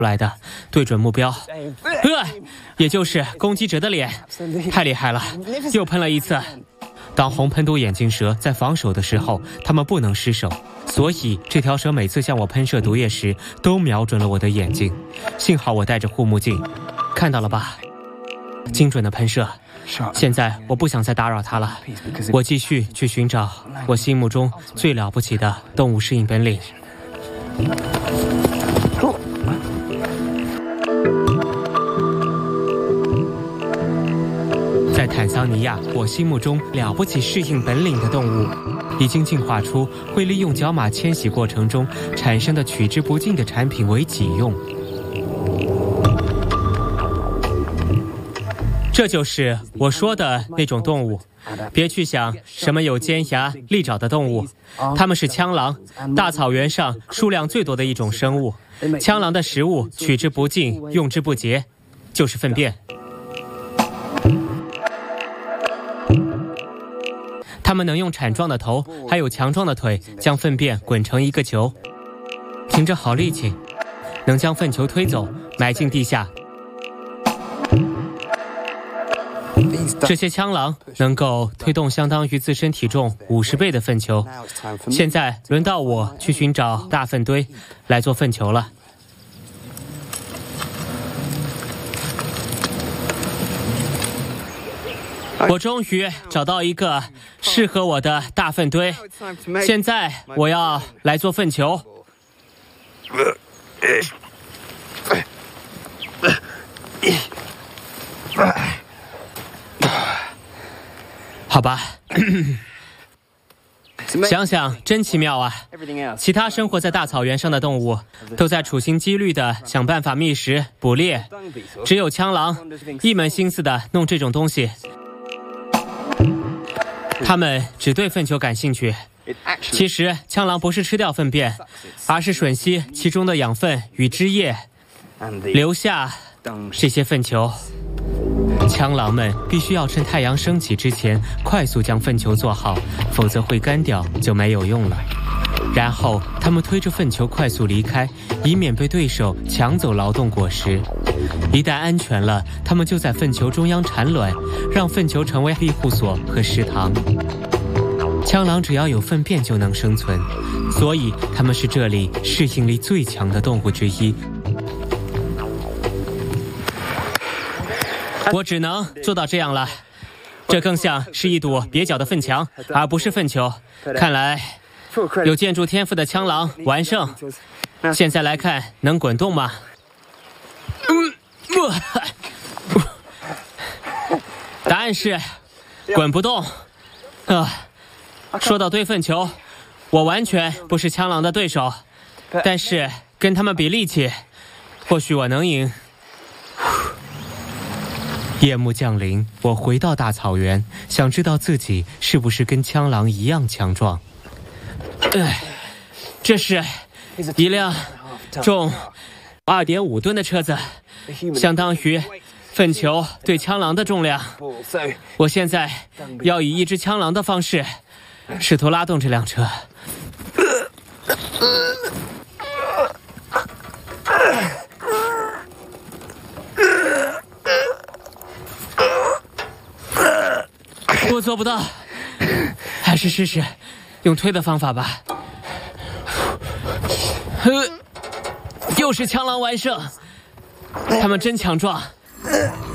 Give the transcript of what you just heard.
来的，对准目标，也就是攻击者的脸，太厉害了，又喷了一次。当红喷毒眼镜蛇在防守的时候，它们不能失手，所以这条蛇每次向我喷射毒液时，都瞄准了我的眼睛。幸好我戴着护目镜，看到了吧？精准的喷射。现在我不想再打扰它了，我继续去寻找我心目中最了不起的动物适应本领。在坦桑尼亚，我心目中了不起适应本领的动物，已经进化出会利用角马迁徙过程中产生的取之不尽的产品为己用。这就是我说的那种动物，别去想什么有尖牙利爪的动物，它们是枪狼，大草原上数量最多的一种生物。枪狼的食物取之不尽，用之不竭，就是粪便。它们能用铲状的头，还有强壮的腿，将粪便滚成一个球，凭着好力气，能将粪球推走，埋进地下。这些枪狼能够推动相当于自身体重50倍的粪球。现在轮到我去寻找大粪堆来做粪球了。我终于找到一个适合我的大粪堆，现在我要来做粪球。好吧，想想真奇妙啊！其他生活在大草原上的动物都在处心积虑地想办法觅食捕猎，只有枪狼一门心思地弄这种东西。他们只对粪球感兴趣。其实枪狼不是吃掉粪便，而是吮吸其中的养分与汁液，留下这些粪球。枪狼们必须要趁太阳升起之前快速将粪球做好，否则会干掉就没有用了。然后他们推着粪球快速离开，以免被对手抢走劳动果实。一旦安全了，他们就在粪球中央产卵，让粪球成为庇护所和食堂。枪狼只要有粪便就能生存，所以它们是这里适应力最强的动物之一。我只能做到这样了，这更像是一堵蹩脚的粪墙，而不是粪球。看来有建筑天赋的枪狼完胜。现在来看，能滚动吗？答案是滚不动。说到堆粪球，我完全不是枪狼的对手，但是跟他们比力气，或许我能赢。夜幕降临，我回到大草原，想知道自己是不是跟枪狼一样强壮。这是一辆重2.5吨的车子，相当于粪球对枪狼的重量。我现在要以一只枪狼的方式试图拉动这辆车。我做不到，还是试试用推的方法吧。又是枪狼完胜，他们真强壮。